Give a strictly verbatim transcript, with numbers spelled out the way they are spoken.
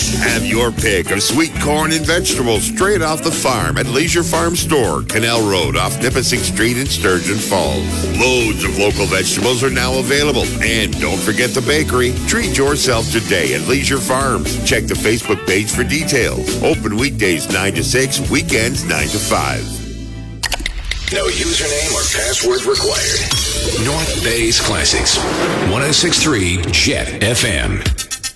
Have your pick of sweet corn and vegetables straight off the farm at Leisure Farm Store, Canal Road off Nipissing Street in Sturgeon Falls. Loads of local vegetables are now available. And don't forget the bakery. Treat yourself today at Leisure Farms. Check the Facebook page for details. Open weekdays nine to six, weekends nine to five. No username or password required. North Bay's Classics. one oh six point three Jet F M.